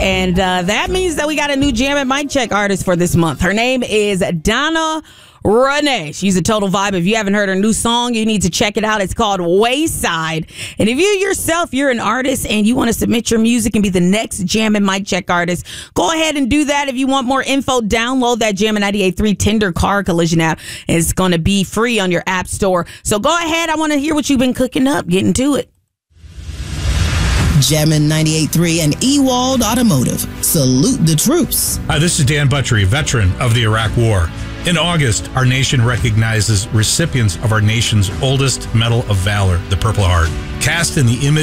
And that means that we got a new Jam and Mic Check artist for this month. Her name is Donna Renee. She's a total vibe. If you haven't heard her new song, you need to check it out. It's called Wayside. And if you yourself, you're an artist and you want to submit your music and be the next Jam and Mic Check artist, go ahead and do that. If you want more info, download that Jammin' 98.3 Tinder Car Collision app. It's going to be free on your app store. So go ahead. I want to hear what you've been cooking up. Get into it. Jammin' 98.3 and Ewald Automotive. Salute the troops. Hi, this is Dan Butchery, veteran of the Iraq War. In August, our nation recognizes recipients of our nation's oldest Medal of Valor, the Purple Heart. Cast in the image